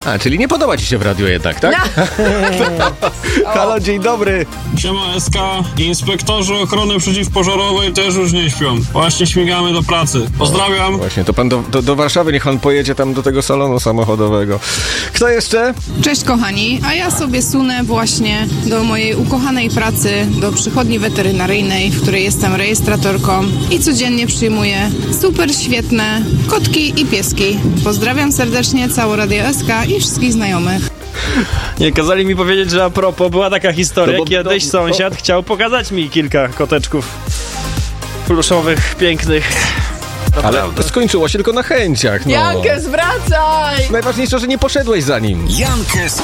A, czyli nie podoba ci się w radiu jednak, tak? Halo, dzień dobry. Siema SK, inspektorzy ochrony przeciwpożarowej też już nie śpią. Właśnie śmigamy do pracy. Pozdrawiam. Właśnie, to pan do Warszawy, niech pan pojedzie tam do tego salonu samochodowego. Kto jeszcze? Cześć kochani, a ja sobie sunę właśnie do mojej ukochanej pracy, do przychodni weterynaryjnej, w której jestem rejestratorką i codziennie przyjmuję super świetne kotki i pieski. Pozdrawiam serdecznie całe Radio SK i wszystkich znajomych. Nie, kazali mi powiedzieć, że a propos była taka historia, kiedyś sąsiad chciał pokazać mi kilka koteczków pluszowych, pięknych. Ale skończyło się tylko na chęciach. No. Jankes, wracaj! Najważniejsze, że nie poszedłeś za nim. Jankes